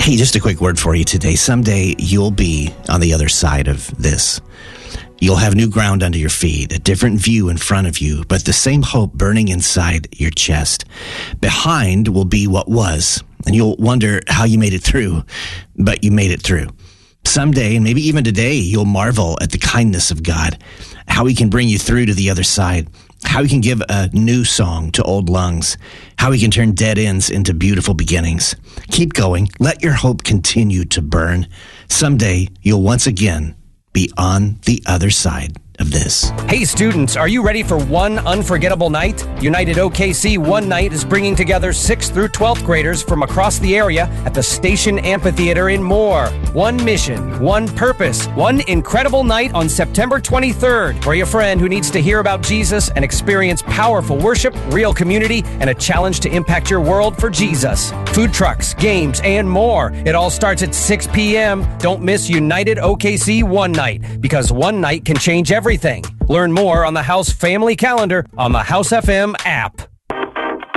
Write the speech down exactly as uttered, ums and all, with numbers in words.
Hey, just a quick word for you today. Someday you'll be on the other side of this. You'll have new ground under your feet, a different view in front of you, but the same hope burning inside your chest. Behind will be what was, and you'll wonder how you made it through, but you made it through. Someday, and maybe even today, you'll marvel at the kindness of God, how he can bring you through to the other side, how he can give a new song to old lungs, how he can turn dead ends into beautiful beginnings. Keep going. Let your hope continue to burn. Someday, you'll once again be on the other side of this. Hey students, are you ready for one unforgettable night? United O K C One Night is bringing together sixth through twelfth graders from across the area at the Station Amphitheater in Moore. One mission, one purpose, one incredible night on September twenty-third. Bring a friend who needs to hear about Jesus and experience powerful worship, real community, and a challenge to impact your world for Jesus. Food trucks, games, and more. It all starts at six p.m. Don't miss United O K C One Night, because one night can change everything. Everything. Learn more on the House Family Calendar on the House F M app.